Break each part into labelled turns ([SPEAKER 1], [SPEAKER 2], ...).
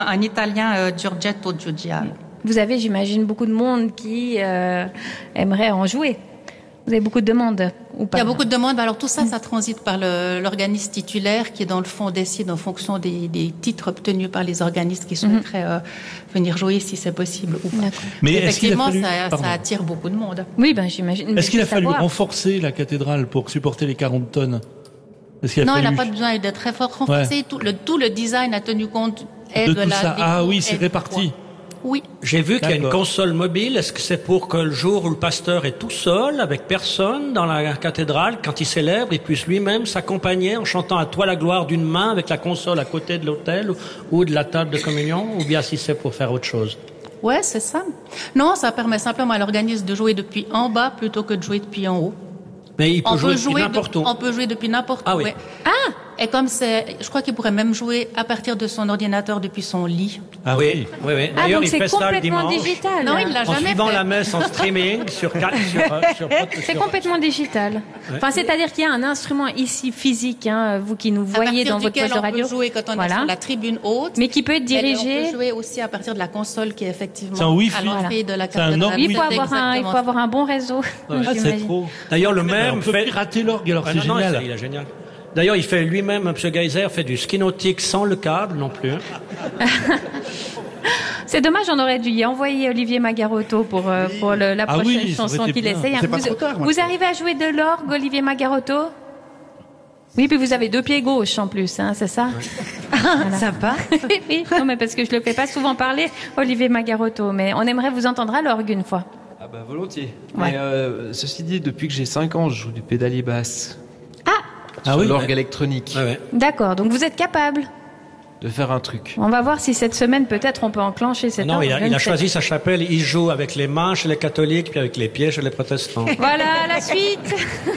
[SPEAKER 1] Un Italien, Giorgetto Giugiaro.
[SPEAKER 2] Vous avez, j'imagine, beaucoup de monde qui aimerait en jouer. Vous avez beaucoup de demandes ou pas?
[SPEAKER 1] Il y a beaucoup de demandes. Alors tout ça, ça transite par l'organisme titulaire qui, dans le fond, décide en fonction des titres obtenus par les organismes qui souhaiteraient venir jouer, si c'est possible ou pas.
[SPEAKER 3] Mais
[SPEAKER 1] effectivement, ça attire beaucoup de monde.
[SPEAKER 2] Oui, j'imagine.
[SPEAKER 3] Est-ce qu'il a fallu renforcer la cathédrale pour supporter les 40 tonnes?
[SPEAKER 1] Non, il n'a pas besoin d'être très fort renforcé. Ouais. Tout le design a tenu compte
[SPEAKER 3] de tout ça. Ah oui, c'est réparti.
[SPEAKER 1] Oui.
[SPEAKER 4] J'ai vu qu'il y a une console mobile. Est-ce que c'est pour que le jour où le pasteur est tout seul, avec personne, dans la cathédrale, quand il célèbre, il puisse lui-même s'accompagner en chantant à toi la gloire d'une main avec la console à côté de l'autel ou de la table de communion, ou bien si c'est pour faire autre chose?
[SPEAKER 1] Ouais, c'est ça. Non, ça permet simplement à l'organisme de jouer depuis en bas plutôt que de jouer depuis en haut.
[SPEAKER 4] Mais il peut jouer depuis n'importe où.
[SPEAKER 1] On peut jouer depuis n'importe où.
[SPEAKER 4] Ah oui.
[SPEAKER 1] Ouais. Ah! Et comme je crois qu'il pourrait même jouer à partir de son ordinateur depuis son lit.
[SPEAKER 4] Ah oui. D'ailleurs,
[SPEAKER 2] donc
[SPEAKER 4] il fait ça le dimanche.
[SPEAKER 2] Digital.
[SPEAKER 1] Non, il l'a jamais fait.
[SPEAKER 4] En suivant la messe en streaming sur
[SPEAKER 2] c'est complètement digital. Ouais. Enfin, c'est-à-dire qu'il y a un instrument ici physique, vous qui nous voyez dans votre poste de radio.
[SPEAKER 1] On peut jouer quand on est sur la tribune haute.
[SPEAKER 2] Mais qui peut être dirigé.
[SPEAKER 1] On peut jouer aussi à partir de la console qui est effectivement
[SPEAKER 3] à
[SPEAKER 1] l'entrée de la cathédrale.
[SPEAKER 2] Il faut avoir un bon réseau.
[SPEAKER 3] C'est trop.
[SPEAKER 4] D'ailleurs, le même
[SPEAKER 3] on peut pirater l'orgue, alors c'est génial.
[SPEAKER 4] Il est génial. D'ailleurs, il fait lui-même, M. Geyser fait du ski nautique sans le câble non plus.
[SPEAKER 2] C'est dommage, on aurait dû y envoyer Olivier Magarotto pour la prochaine chanson qu'il essaye. Vous arrivez à jouer de l'orgue, Olivier Magarotto? Oui, puis vous avez 2 pieds gauche en plus, c'est ça?
[SPEAKER 5] Voilà. Sympa.
[SPEAKER 2] Oui, non, mais parce que je le fais pas souvent parler, Olivier Magarotto, mais on aimerait vous entendre à l'orgue une fois.
[SPEAKER 6] Ah bah volontiers.
[SPEAKER 2] Ouais.
[SPEAKER 6] Mais ceci dit, depuis que j'ai 5 ans, je joue du pédalier basse.
[SPEAKER 2] Ah
[SPEAKER 6] oui, l'orgue électronique.
[SPEAKER 4] Ah ouais.
[SPEAKER 2] D'accord, donc vous êtes capable
[SPEAKER 6] de faire un truc.
[SPEAKER 2] On va voir si cette semaine, peut-être, on peut enclencher cette
[SPEAKER 4] orgue. Non, il a choisi sa chapelle, il joue avec les mains chez les catholiques, puis avec les pieds chez les protestants.
[SPEAKER 2] Voilà, la suite.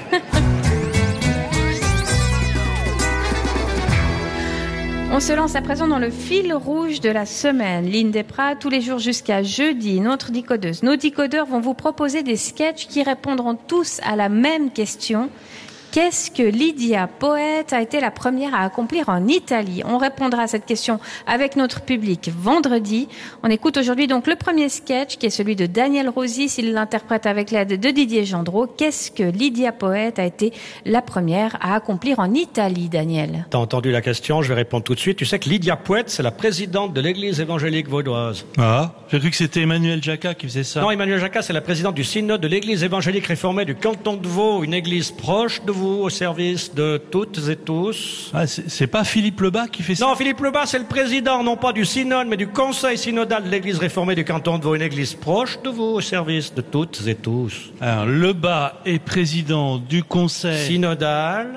[SPEAKER 2] On se lance à présent dans le fil rouge de la semaine. Lynn Desprats, tous les jours jusqu'à jeudi, notre décodeuse. Nos décodeurs vont vous proposer des sketchs qui répondront tous à la même question. Qu'est-ce que Lydia Poète a été la première à accomplir en Italie? On répondra à cette question avec notre public vendredi. On écoute aujourd'hui donc le premier sketch qui est celui de Daniel Rosis. Il l'interprète avec l'aide de Didier Gendreau. Qu'est-ce que Lydia Poète a été la première à accomplir en Italie, Daniel?
[SPEAKER 4] T'as entendu la question, je vais répondre tout de suite. Tu sais que Lydia Poète, c'est la présidente de l'église évangélique vaudoise.
[SPEAKER 3] Ah, j'ai cru que c'était Emmanuel Jacquat qui faisait ça.
[SPEAKER 4] Non, Emmanuel Jacquat, c'est la présidente du synode de l'église évangélique réformée du canton de Vaud, une église proche de vous, au service de toutes et tous.
[SPEAKER 3] Ah, c'est pas Philippe Lebas qui fait ça?
[SPEAKER 4] Non, Philippe Lebas, c'est le président, non pas du synode, mais du conseil synodal de l'église réformée du canton de Vaud, une église proche de vous, au service de toutes et tous.
[SPEAKER 3] Alors, Lebas est président du conseil
[SPEAKER 4] synodal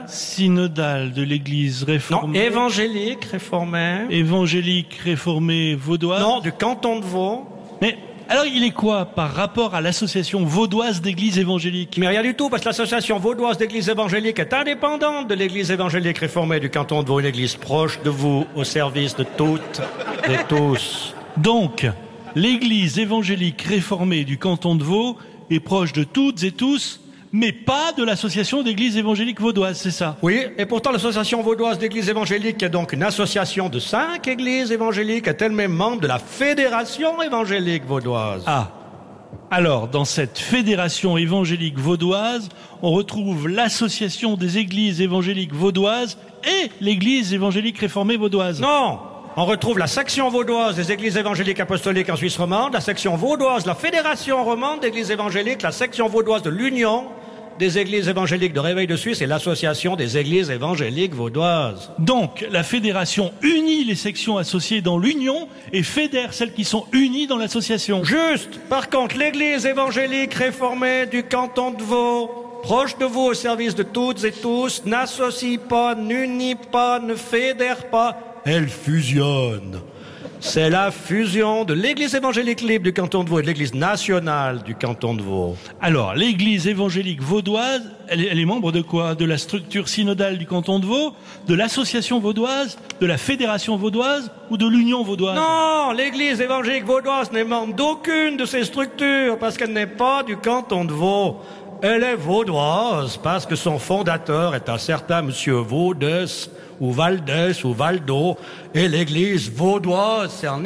[SPEAKER 3] de l'église réformée.
[SPEAKER 4] Non, évangélique réformée.
[SPEAKER 3] Évangélique réformée vaudoise.
[SPEAKER 4] Non, du canton de Vaud.
[SPEAKER 3] Mais alors, il est quoi par rapport à l'association vaudoise d'églises évangéliques?
[SPEAKER 4] Mais rien du tout, parce que l'association vaudoise d'églises évangéliques est indépendante de l'église évangélique réformée du canton de Vaud, une église proche de vous, au service de toutes et tous.
[SPEAKER 3] Donc, l'église évangélique réformée du canton de Vaud est proche de toutes et tous, mais pas de l'association d'églises évangéliques vaudoises, c'est ça?
[SPEAKER 4] Oui, et pourtant l'association vaudoise d'églises évangéliques est donc une association de 5 églises évangéliques, est elle-même membre de la fédération évangélique vaudoise.
[SPEAKER 3] Ah, alors dans cette fédération évangélique vaudoise, on retrouve l'association des églises évangéliques vaudoises et l'église évangélique réformée vaudoise.
[SPEAKER 4] Non! On retrouve la section vaudoise des églises évangéliques apostoliques en Suisse romande, la section vaudoise de la Fédération romande d'églises évangéliques, la section vaudoise de l'Union des églises évangéliques de Réveil de Suisse et l'association des églises évangéliques vaudoises.
[SPEAKER 3] Donc, la fédération unit les sections associées dans l'Union et fédère celles qui sont unies dans l'association.
[SPEAKER 4] Juste. Par contre, l'église évangélique réformée du canton de Vaud, proche de vous, au service de toutes et tous, n'associe pas, n'unit pas, ne fédère pas, elle fusionne. C'est la fusion de l'église évangélique libre du canton de Vaud et de l'église nationale du canton de Vaud.
[SPEAKER 3] Alors, l'église évangélique vaudoise, elle est membre de quoi? De la structure synodale du canton de Vaud, de l'association vaudoise, de la fédération vaudoise ou de l'union vaudoise?
[SPEAKER 4] Non, l'église évangélique vaudoise n'est membre d'aucune de ces structures parce qu'elle n'est pas du canton de Vaud. elle est vaudoise parce que son fondateur est un certain monsieur Vaudès ou Valdès ou Valdo et l'église vaudoise, c'est en